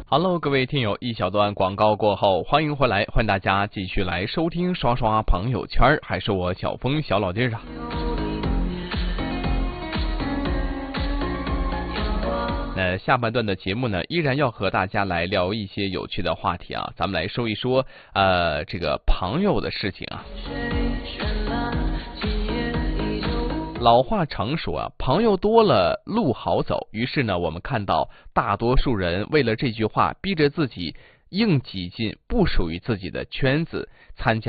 Hello，各位听友，一小段广告过后，欢迎回来，欢迎大家继续来收听刷刷朋友圈，还是我小峰小老弟啊。那下半段的节目呢，依然要和大家来聊一些有趣的话题啊，咱们来说一说这个朋友的事情啊。老话常说啊，朋友多了路好走。于是呢，我们看到大多数人为了这句话，逼着自己硬挤进不属于自己的圈子，参加